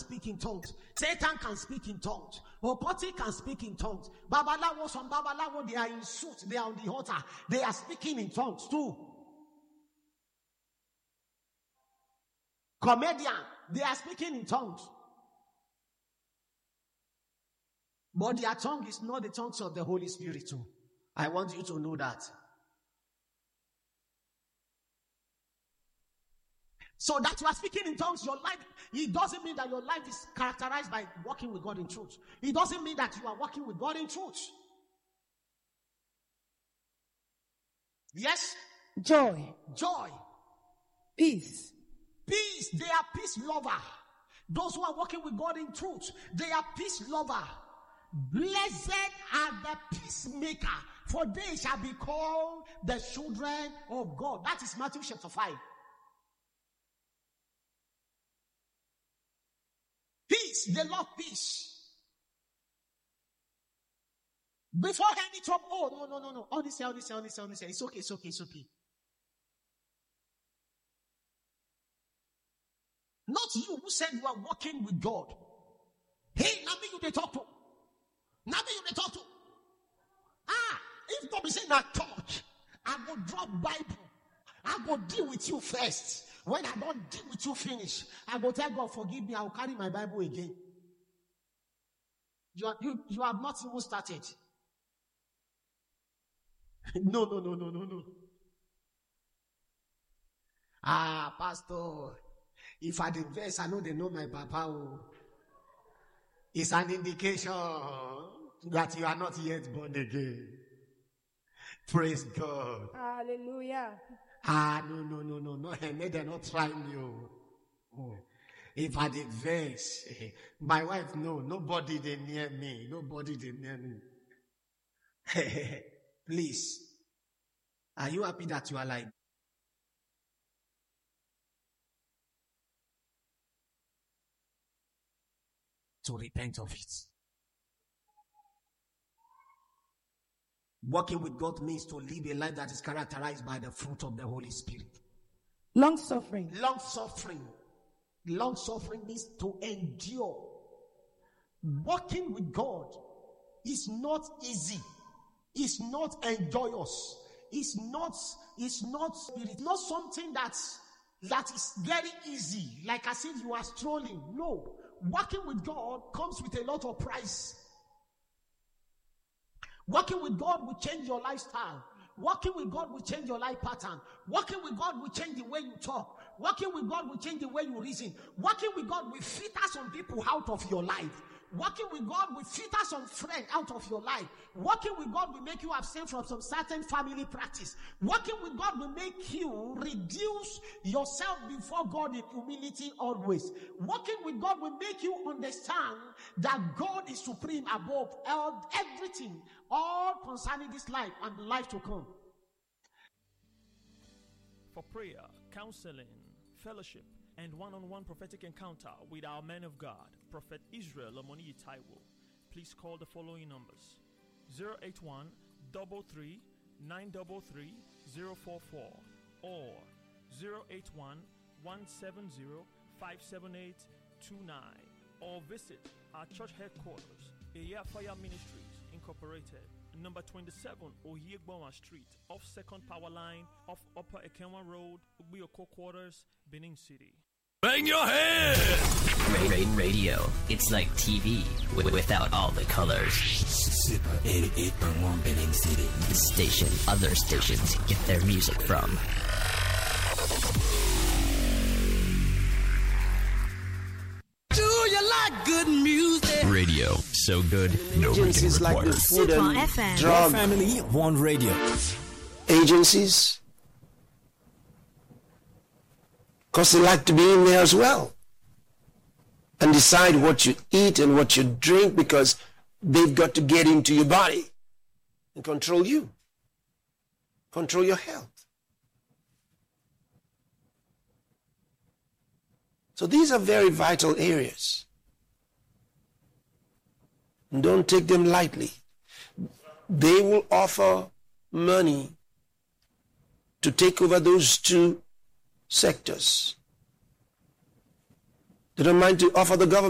speak in tongues. Satan can speak in tongues. Opoti can speak in tongues. Babalawo, some Babalawo, they are in suits. They are on the altar. They are speaking in tongues too. Comedian, they are speaking in tongues. But their tongue is not the tongues of the Holy Spirit too. I want you to know that. So that you are speaking in tongues, your life, it doesn't mean that your life is characterized by walking with God in truth. It doesn't mean that you are walking with God in truth. Yes? Joy. Peace. They are peace lover. Those who are walking with God in truth, they are peace lover. Blessed are the peacemaker, for they shall be called the children of God. That is Matthew chapter 5. Peace, they love peace. Before any trouble, oh, no. Honestly. It's okay. Not you who said you are walking with God. Hey, Nabi, you they talk to. If not be saying that church, I go drop Bible. I go deal with you first. When I don't deal with you finish, I go tell God, forgive me, I will carry my Bible again. You have not even started. No. Pastor, if I did verse, I know they know my papa. It's an indication that you are not yet born again. Praise God. Hallelujah. No. They're not trying you. If I did verse, my wife, nobody they near me. Please. Are you happy that you are like? To repent of it. Walking with God means to live a life that is characterized by the fruit of the Holy Spirit. Long suffering. Long suffering means to endure. Walking with God is not easy. It's not enjoyous. It's not something that is very easy, like as if you are strolling. No. Walking with God comes with a lot of price. Walking with God will change your lifestyle. Walking with God will change your life pattern. Walking with God will change the way you talk. Walking with God will change the way you reason. Walking with God will filter some people out of your life. Walking with God will filter some friends out of your life. Walking with God will make you abstain from some certain family practice. Walking with God will make you reduce yourself before God in humility always. Walking with God will make you understand that God is supreme above everything, all concerning this life and the life to come. For prayer, counseling, fellowship, and one-on-one prophetic encounter with our man of God, Prophet Israel Omoniyi Taiwo, please call the following numbers: 081 33 933 044 or 081 170 57829, or visit our church headquarters, Eya Fire Ministries Incorporated, number 27 Oyegboma Street, off Second Power Line, off Upper Ekenwa Road, Ubioko Quarters, Benin City. Bang your head! Radio. It's like TV without all the colors. Super 88.1 Benin City. The station other stations get their music from. Do you like good music? Radio. So good, no Agencies rating like the required. food Super and FM. drug Family, one radio. agencies, because they like to be in there as well and decide what you eat and what you drink, because they've got to get into your body and control you, control your health. So these are very vital areas. Don't take them lightly. They will offer money to take over those two sectors. They don't mind to offer the government